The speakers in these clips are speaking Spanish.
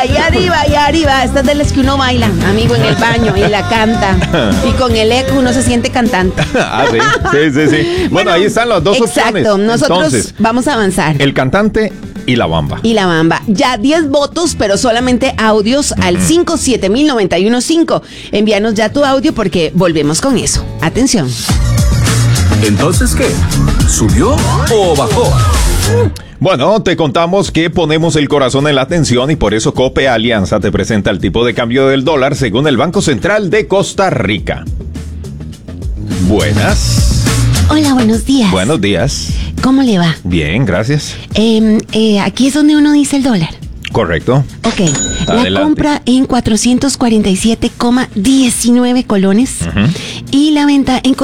Ahí arriba. Esta es de las que uno baila, amigo, en el baño y la canta. Y con el eco uno se siente cantante. Sí. Bueno, ahí están las dos opciones. Exacto, nosotros entonces, vamos a avanzar. El cantante y la bamba. Ya 10 votos, pero solamente audios al 5700915. Envíanos ya tu audio porque volvemos con eso. Atención. ¿Entonces qué? ¿Subió o bajó? Bueno, te contamos que ponemos el corazón en la atención y por eso Cope Alianza te presenta el tipo de cambio del dólar según el Banco Central de Costa Rica. Buenas. Hola, buenos días. Buenos días. ¿Cómo le va? Bien, gracias. Aquí es donde uno dice el dólar. Correcto. Ok, Adelante. La compra en 447,19 colones y la venta en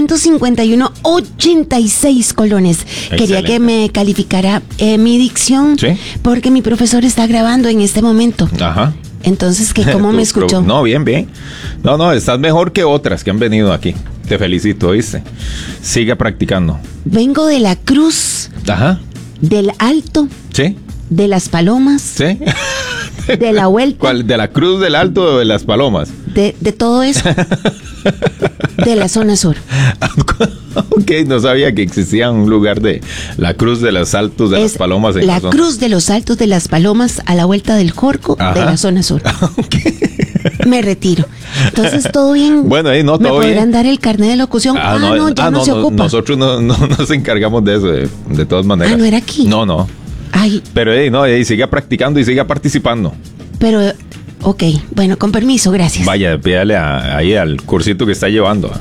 451,86 colones. Excelente. Quería que me calificara mi dicción, ¿Sí? porque mi profesor está grabando en este momento. Ajá. Entonces, ¿cómo me escuchó? No, bien. No, estás mejor que otras que han venido aquí. Te felicito, ¿viste? Sigue practicando. Vengo de la Cruz, Ajá. del Alto, ¿Sí? de las Palomas, ¿Sí? de la Vuelta. ¿Cuál? ¿De la Cruz del Alto o de las Palomas? De todo eso. De la zona sur. Ok, no sabía que existía un lugar de la Cruz de los Altos de las Palomas. En la Cruz de los Altos de las Palomas a la vuelta del Jorco. Ajá. De la zona sur. Okay. Me retiro. Entonces, ¿todo bien? Bueno, no, todo bien. ¿Me podrán dar el carnet de locución? Ya no se ocupa. Nosotros no nos encargamos de eso, de todas maneras. ¿No era aquí? No. Ay. Pero siga practicando y siga participando. Pero, ok, bueno, con permiso, gracias. Vaya, pídale ahí al cursito que está llevando.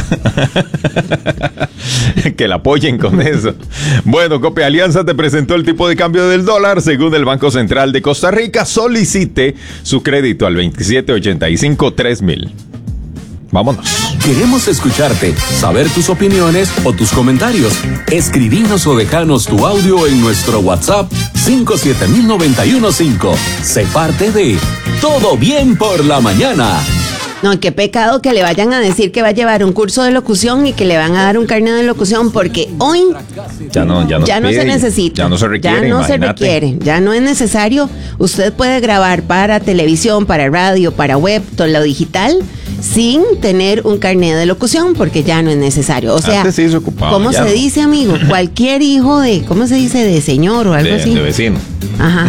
Que la apoyen con eso. Bueno, Cope Alianza te presentó el tipo de cambio del dólar según el Banco Central de Costa Rica. Solicite su crédito al 2785-3000. Vámonos. Queremos escucharte, saber tus opiniones o tus comentarios. Escribinos o dejanos tu audio en nuestro WhatsApp 5700915. Sé parte de Todo Bien por la Mañana. No, qué pecado que le vayan a decir que va a llevar un curso de locución y que le van a dar un carnet de locución, porque hoy ya no se necesita. Ya no se requiere. Ya no es necesario. Usted puede grabar para televisión, para radio, para web, todo lo digital, sin tener un carnet de locución, porque ya no es necesario. O sea, antes sí se ocupaba, ¿cómo se dice, amigo? Cualquier hijo de, ¿cómo se dice? De señor o algo así. De vecino. Ajá.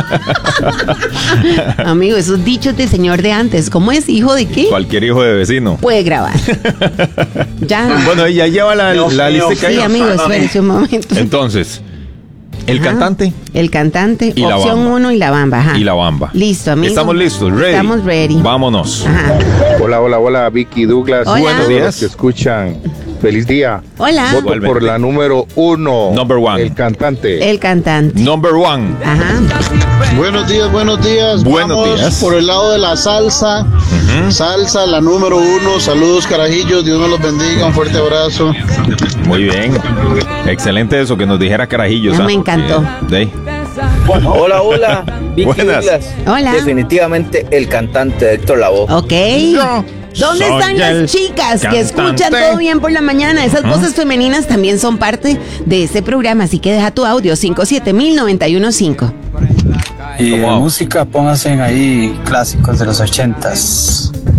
Amigo, esos dichos de señor de antes. ¿Cómo es? ¿Hijo de qué? Cualquier hijo de vecino. Puede grabar. Ya. Bueno, ya lleva la lista que hay. Sí, amigo, espérese un momento. Entonces, el cantante. El cantante, y opción 1 y la bamba. Ajá. Y la bamba. Listo, amigo. Estamos listos, ready. Estamos ready. Vámonos. Ajá. Hola, Vicky, Douglas. Hola. Buenos días. Los que escuchan. Feliz día. Hola. Voto por la número 1. Number 1. El cantante. El cantante. Number 1. Ajá. Buenos días. Buenos Vamos días. por el lado de la salsa. Salsa, la número 1. Saludos, carajillos. Dios me los bendiga. Un fuerte abrazo. Muy bien. Excelente eso, que nos dijera carajillos. Me encantó. Hola, Vicky Buenas. Douglas. Hola. Definitivamente el cantante Héctor Lavoe. Ok. ¿Dónde están las chicas que escuchan Todo Bien por la Mañana? Esas voces femeninas también son parte de este programa, así que deja tu audio 5700915. Y de música pónganse ahí clásicos de los 80s.